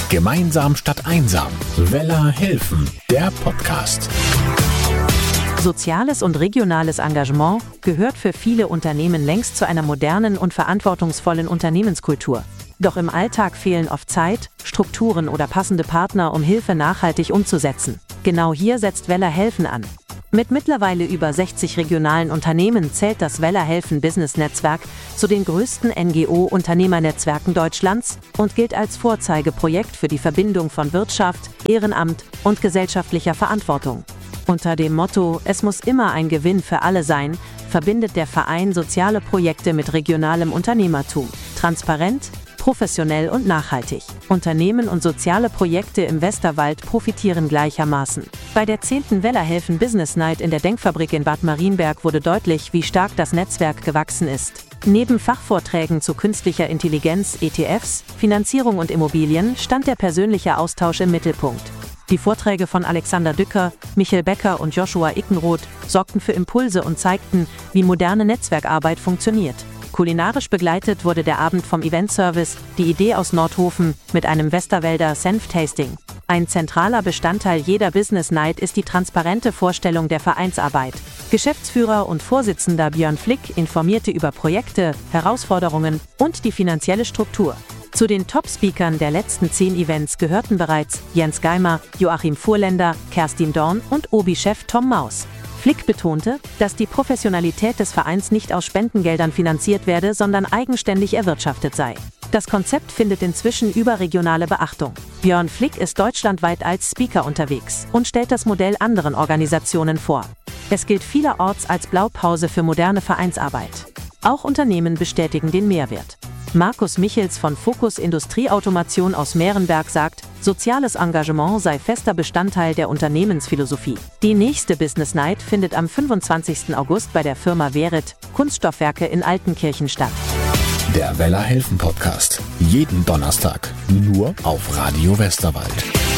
Gemeinsam statt einsam. Weller helfen, der Podcast. Soziales und regionales Engagement gehört für viele Unternehmen längst zu einer modernen und verantwortungsvollen Unternehmenskultur. Doch im Alltag fehlen oft Zeit, Strukturen oder passende Partner, um Hilfe nachhaltig umzusetzen. Genau hier setzt Weller helfen an. Mit mittlerweile über 60 regionalen Unternehmen zählt das Weller helfen Business Netzwerk zu den größten NGO-Unternehmernetzwerken Deutschlands und gilt als Vorzeigeprojekt für die Verbindung von Wirtschaft, Ehrenamt und gesellschaftlicher Verantwortung. Unter dem Motto „Es muss immer ein Gewinn für alle sein", verbindet der Verein soziale Projekte mit regionalem Unternehmertum. Transparent, professionell und nachhaltig. Unternehmen und soziale Projekte im Westerwald profitieren gleichermaßen. Bei der 10. Weller helfen Business Night in der Denkfabrik in Bad Marienberg wurde deutlich, wie stark das Netzwerk gewachsen ist. Neben Fachvorträgen zu künstlicher Intelligenz, ETFs, Finanzierung und Immobilien stand der persönliche Austausch im Mittelpunkt. Die Vorträge von Alexander Dücker, Michael Becker und Joshua Ickenroth sorgten für Impulse und zeigten, wie moderne Netzwerkarbeit funktioniert. Kulinarisch begleitet wurde der Abend vom Eventservice Die Idee aus Nordhofen mit einem Westerwälder Senftasting. Ein zentraler Bestandteil jeder Business Night ist die transparente Vorstellung der Vereinsarbeit. Geschäftsführer und Vorsitzender Björn Flick informierte über Projekte, Herausforderungen und die finanzielle Struktur. Zu den Top-Speakern der letzten 10 Events gehörten bereits Jens Geimer, Joachim Fuhrländer, Kerstin Dorn und Obi-Chef Tom Maus. Flick betonte, dass die Professionalität des Vereins nicht aus Spendengeldern finanziert werde, sondern eigenständig erwirtschaftet sei. Das Konzept findet inzwischen überregionale Beachtung. Björn Flick ist deutschlandweit als Speaker unterwegs und stellt das Modell anderen Organisationen vor. Es gilt vielerorts als Blaupause für moderne Vereinsarbeit. Auch Unternehmen bestätigen den Mehrwert. Markus Michels von Focus Industrieautomation aus Meerenberg sagt, soziales Engagement sei fester Bestandteil der Unternehmensphilosophie. Die nächste Business Night findet am 25. August bei der Firma Verit, Kunststoffwerke in Altenkirchen statt. Der Weller helfen Podcast. Jeden Donnerstag. Nur auf Radio Westerwald.